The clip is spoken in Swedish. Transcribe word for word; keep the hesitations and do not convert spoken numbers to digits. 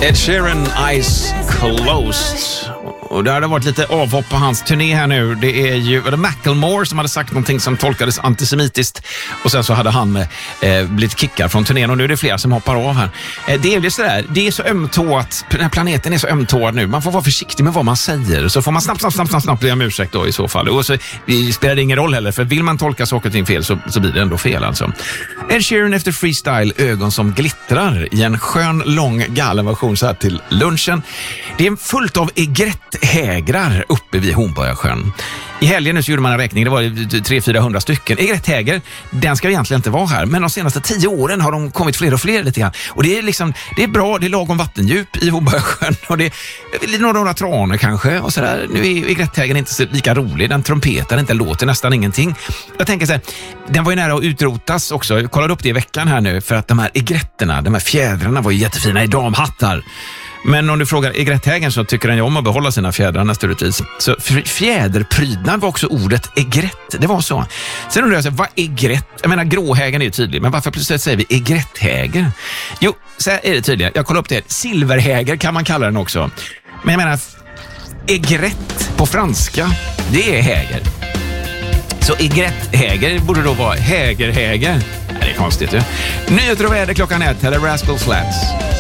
Ed Sheeran, Eyes Closed. Och det har varit lite avhopp på hans turné här nu. Det är ju var det Macklemore som hade sagt någonting som tolkades antisemitiskt. Och sen så hade han eh, blivit kickad från turnén. Och nu är det flera som hoppar av här. Eh, det är ju sådär, det är så ömtåat. Den här planeten är så ömtåad nu. Man får vara försiktig med vad man säger. Så får man snabbt, snabbt, snabbt, snabbt, snabbt be om ursäkt då i så fall. Och så det spelar det ingen roll heller. För vill man tolka saker och ting fel så, så blir det ändå fel alltså. Ed Sheeran efter freestyle, ögon som glittrar i en skön, lång, galen version så här till lunchen. Det är fullt av egretthägrar uppe vid Hornborgasjön. I helgen nu så gjorde man en räkning, det var tre till fyrahundra stycken. Egretthäger, den ska egentligen inte vara här, men de senaste tio åren har de kommit fler och fler lite grann. Och det är liksom, det är bra, det är lagom vattendjup i Hornborgasjön och det är några, några tranor kanske och sådär. Nu är egretthägern inte så lika rolig, den trumpetar inte, låter nästan ingenting. Jag tänker så här, den var ju nära att utrotas också. Jag kollade upp det i veckan här nu för att de här egretterna, de här fjädrarna var ju jättefina i damhattar. Men om du frågar egretthägern så tycker den ju om att behålla sina fjädrar naturligtvis. Så fjäderprydnad var också ordet egrett. Det var så. Sen undrar jag, så, vad är egrett? Jag menar, gråhägern är ju tydlig. Men varför plötsligt säger vi egretthäger? Jo, så är det tydligt. Jag kollar upp det. Silverhäger kan man kalla den också. Men jag menar, egrett på franska, det är häger. Så egretthäger borde då vara hägerhäger. Nej, det är konstigt ju. Nyheter och väder klockan ett. Eller Rascal Flats.